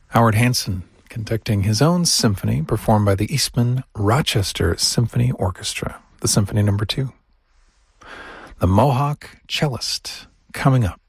Howard Hanson conducting his own symphony performed by the Eastman Rochester Symphony Orchestra, the Symphony No. 2. The Mohawk Cellist, coming up